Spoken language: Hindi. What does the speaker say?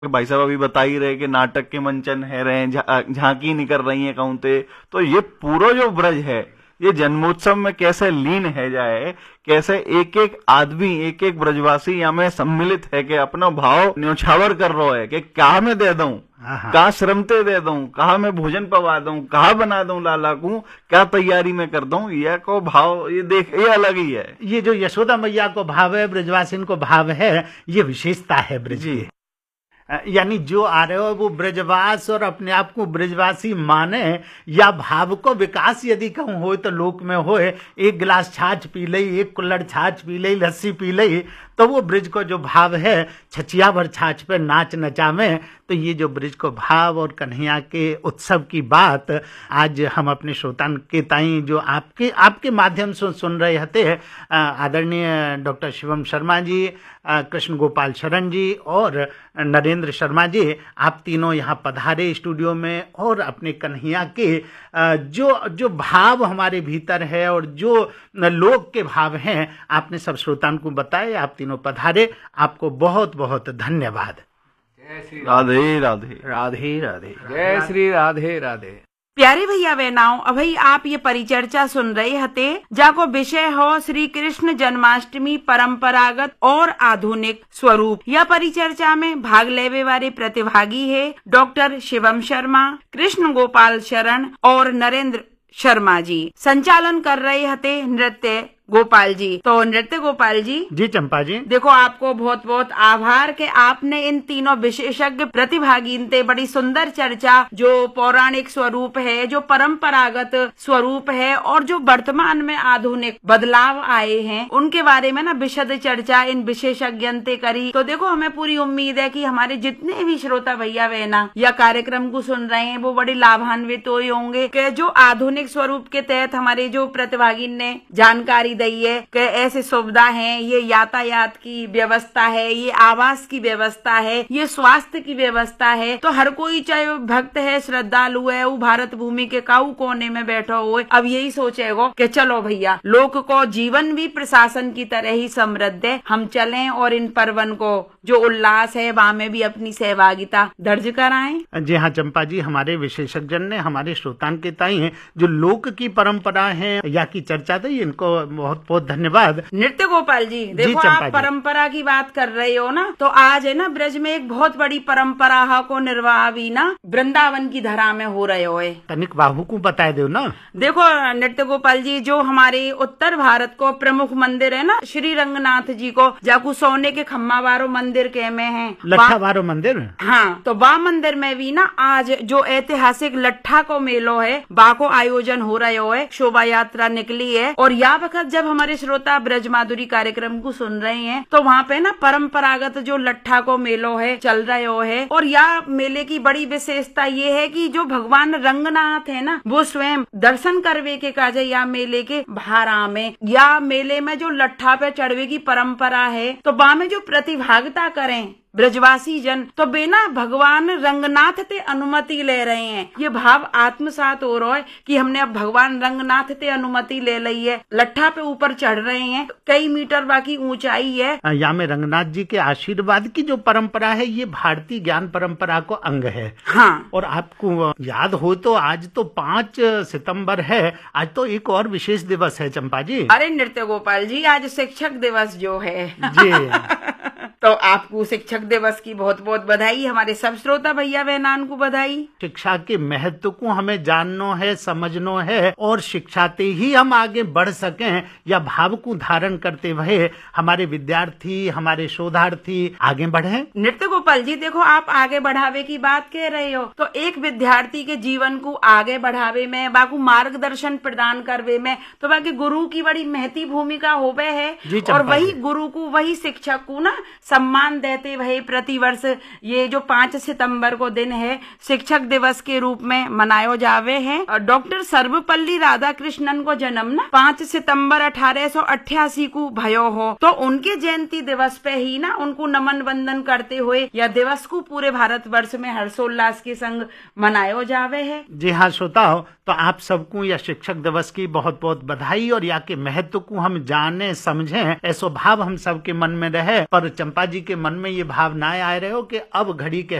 भाई साहब अभी बता ही रहे कि नाटक के मंचन है रहे, झांकी निकल रही है कहूँते, तो ये पूरा जो ब्रज है ये जन्मोत्सव में कैसे लीन है जाए, कैसे एक एक आदमी एक एक ब्रजवासी यहाँ में सम्मिलित है कि अपना भाव न्योछावर कर रहा है कि कहा मैं दे दूं, कहा श्रमते दे दूं, कहा मैं भोजन पवा दूं, कहा बना दूं लाला को, क्या तैयारी में कर दूं, यह को भाव ये देख ये अलग ही है। ये जो यशोदा मैया को भाव है, ब्रजवासिन को भाव है, ये विशेषता है ब्रज की। यानी जो आ रहे हो वो ब्रजवास और अपने आप को ब्रजवासी माने या भाव को विकास यदि कहूँ हो तो लोक में होए, एक गिलास छाछ पी लई, एक कुल्हड़ छाछ पी लई, लस्सी पी लई, तो वो ब्रज को जो भाव है छचिया भर छाछ पे नाच नचावे। तो ये जो ब्रज को भाव और कन्हैया के उत्सव की बात आज हम अपने श्रोतान के ताई जो आपके माध्यम से सुन रहे थे, आदरणीय डॉक्टर शिवम शर्मा जी, कृष्ण गोपाल शरण जी और नरेंद्र शर्मा जी, आप तीनों यहाँ पधारे स्टूडियो में और अपने कन्हैया के जो भाव हमारे भीतर है और जो लोक के भाव हैं आपने सब श्रोतान को बताए। आप तीनों पधारे, आपको बहुत बहुत धन्यवाद। जय श्री राधे राधे राधे राधे, जय श्री राधे राधे। प्यारे भैया बहनाओं, अभी आप ये परिचर्चा सुन रहे हते जाको विषय हो श्री कृष्ण जन्माष्टमी परंपरागत और आधुनिक स्वरूप। यह परिचर्चा में भाग लेवे वाले प्रतिभागी है डॉक्टर शिवम शर्मा, कृष्ण गोपाल शरण और नरेंद्र शर्मा जी। संचालन कर रहे हते नृत्य गोपाल जी। तो नृत्य गोपाल जी जी, चंपा जी, देखो आपको बहुत बहुत आभार कि आपने इन तीनों विशेषज्ञ प्रतिभागी ने बड़ी सुंदर चर्चा, जो पौराणिक स्वरूप है, जो परंपरागत स्वरूप है और जो वर्तमान में आधुनिक बदलाव आए हैं, उनके बारे में ना विशद चर्चा इन विशेषज्ञ ने करी। तो देखो हमें पूरी उम्मीद है कि हमारे जितने भी श्रोता भैया बहना या कार्यक्रम को सुन रहे हैं वो बड़ी लाभान्वित तो होंगे कि जो आधुनिक स्वरूप के तहत हमारे जो प्रतिभागी ने जानकारी दी है कि ऐसे सुविधा है, ये यातायात की व्यवस्था है, ये आवास की व्यवस्था है, ये स्वास्थ्य की व्यवस्था है। तो हर कोई चाहे भक्त है, श्रद्धालु है, वो भारत भूमि के काऊ कोने में बैठा हुए अब यही सोचेगा कि चलो भैया लोक को जीवन भी प्रशासन की तरह ही समृद्ध है, हम चलें और इन पर्वन को जो उल्लास है वहाँ में भी अपनी सहभागिता दर्ज कराएं। जी हाँ चंपा जी, हमारे विशेषज्ञ ने हमारे श्रोतान के ताई जो लोक की परंपरा है या की चर्चा थी, इनको बहुत बहुत धन्यवाद। नृत्य गोपाल जी, देखो आप परंपरा की बात कर रहे हो ना, तो आज है ना ब्रज में एक बहुत बड़ी परंपरा को निर्वाह भी ना वृंदावन की धरा में हो रहे हो। तनिक बाबू को बताए दो ना। देखो नृत्य गोपाल जी, जो हमारे उत्तर भारत को प्रमुख मंदिर है ना श्री रंगनाथ जी को, जाकू सोने के खम्मा बारो मंदिर के में है, लट्ठा बारो मंदिर। हाँ, तो बा मंदिर में भी ना आज जो ऐतिहासिक लट्ठा को मेलो है बा को आयोजन हो रहे हो, शोभा यात्रा निकली है। और या वक्त जब हमारे श्रोता ब्रज माधुरी कार्यक्रम को सुन रहे हैं तो वहाँ पे ना परंपरागत जो लट्ठा को मेलो है चल रहे हो है। और या मेले की बड़ी विशेषता ये है कि जो भगवान रंगनाथ है ना वो स्वयं दर्शन करवे के काजे या मेले के भारा में या मेले में जो लट्ठा पे चढ़वे की परंपरा है, तो बा में जो प्रतिभागिता करें ब्रजवासी जन, तो बिना भगवान रंगनाथ ते अनुमति ले रहे हैं। ये भाव आत्मसात हो रहा है कि हमने अब भगवान रंगनाथ ते अनुमति ले ली है, लट्ठा पे ऊपर चढ़ रहे हैं, कई मीटर बाकी ऊंचाई है। या में रंगनाथ जी के आशीर्वाद की जो परंपरा है ये भारतीय ज्ञान परंपरा को अंग है। हाँ, और आपको याद हो तो आज तो 5 सितंबर है, आज तो एक और विशेष दिवस है चंपा जी। अरे नृत्य गोपाल जी, आज शिक्षक दिवस जो है जी तो आपको शिक्षक दिवस की बहुत बहुत बधाई, हमारे सब श्रोता भैया बहनान को बधाई। शिक्षा के महत्व को हमें जानना है, समझना है और शिक्षाते ही हम आगे बढ़ सकें या भाव को धारण करते हुए हमारे विद्यार्थी, हमारे शोधार्थी आगे बढ़े। नृत्य गोपाल जी, देखो आप आगे बढ़ावे की बात कह रहे हो, तो एक विद्यार्थी के जीवन को आगे बढ़ावे में, बाकू मार्गदर्शन प्रदान करवे में, तो बाकी गुरु की बड़ी महती भूमिका होवे है। और वही गुरु को, वही शिक्षक को ना सम्मान देते हुए प्रतिवर्ष ये जो 5 सितंबर को दिन है शिक्षक दिवस के रूप में मनायो जावे है। डॉक्टर सर्वपल्ली राधाकृष्णन को जन्म ना 5 सितंबर 1888 को भयो हो, तो उनके जयंती दिवस पे ही ना उनको नमन वंदन करते हुए यह दिवस को पूरे भारतवर्ष में हर्षोल्लास के संग मनायो जावे है। जी हाँ श्रोताओ, तो आप सबको यह शिक्षक दिवस की बहुत बहुत बधाई और या के महत्व को हम जाने समझें, ऐसो भाव हम सबके मन में रहे। पर चंपा चंपा जी के मन में ये भावनाएं आ रहे हो कि अब घड़ी के